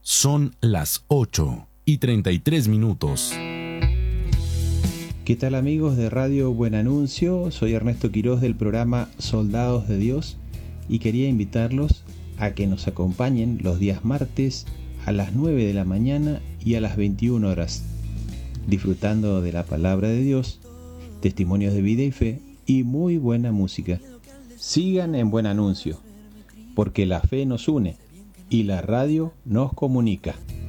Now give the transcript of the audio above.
Son las 8:33. ¿Qué tal amigos de Radio Buen Anuncio? Soy Ernesto Quiroz del programa Soldados de Dios y quería invitarlos a que nos acompañen los días martes a las 9 de la mañana y a las 21 horas, disfrutando de la palabra de Dios, testimonios de vida y fe y muy buena música. Sigan en Buen Anuncio, porque la fe nos une y la radio nos comunica.